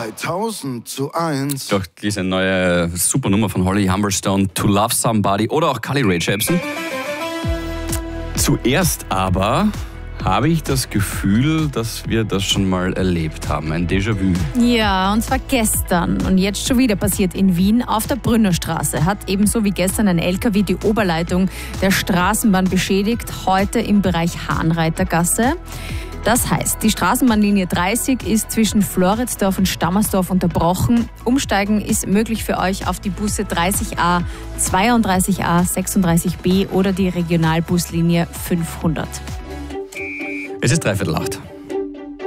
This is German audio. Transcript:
3000:1. Doch diese neue Supernummer von Holly Humberstone, To Love Somebody, oder auch Carly Rae Jepsen. Zuerst aber habe ich das Gefühl, dass wir das schon mal erlebt haben. Ein Déjà-vu. Ja, und zwar gestern und jetzt schon wieder passiert in Wien auf der Brünnerstraße. Hat ebenso wie gestern ein LKW die Oberleitung der Straßenbahn beschädigt, heute im Bereich Hahnreitergasse. Das heißt, die Straßenbahnlinie 30 ist zwischen Floridsdorf und Stammersdorf unterbrochen. Umsteigen ist möglich für euch auf die Busse 30a, 32a, 36b oder die Regionalbuslinie 500. Es ist 7:45.